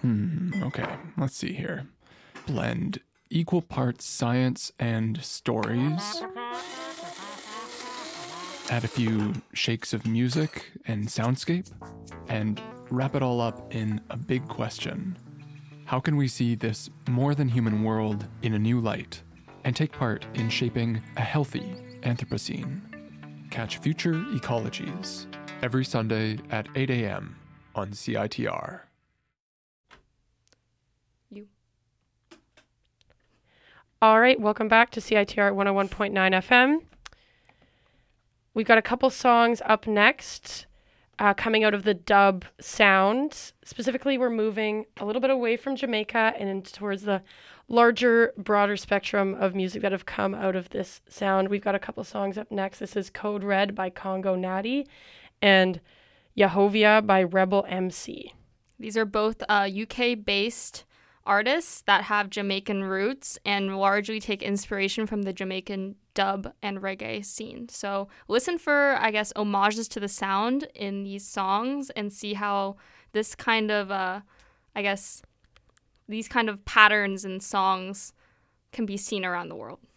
Okay, let's see here. Blend equal parts science and stories. Add a few shakes of music and soundscape. And wrap it all up in a big question. How can we see this more than human world in a new light and take part in shaping a healthy Anthropocene? Catch Future Ecologies every Sunday at 8 a.m. on CITR. All right, welcome back to CITR 101.9 FM. We've got a couple songs up next coming out of the dub sound. Specifically, we're moving a little bit away from Jamaica and towards the larger, broader spectrum of music that have come out of this sound. We've got a couple songs up next. This is Code Red by Congo Natty and Yahovia by Rebel MC. These are both UK-based artists that have Jamaican roots and largely take inspiration from the Jamaican dub and reggae scene. So listen for, I guess, homages to the sound in these songs and see how this kind of, these kind of patterns in songs can be seen around the world.